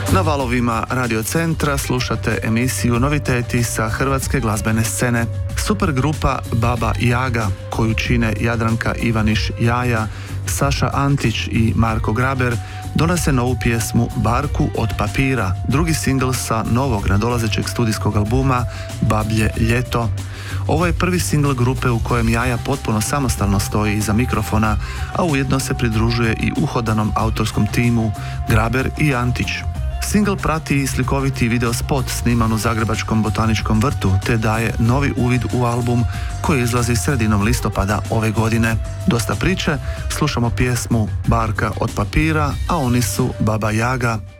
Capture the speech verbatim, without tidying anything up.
Na valovima Radio Centra slušate emisiju Noviteti sa hrvatske glazbene scene. Supergrupa Baba Jaga, koju čine Jadranka Ivaniš Jaja, Saša Antić i Marko Graber, donose novu pjesmu Barku od papira, drugi singl sa novog nadolazećeg studijskog albuma Bablje ljeto. Ovo je prvi singl grupe u kojem Jaja potpuno samostalno stoji iza mikrofona, a ujedno se pridružuje i uhodanom autorskom timu Graber i Antić. Singl prati i slikoviti video spot sniman u Zagrebačkom botaničkom vrtu, te daje novi uvid u album koji izlazi sredinom listopada ove godine. Dosta priče, slušamo pjesmu Barka od papira, a oni su Baba Jaga.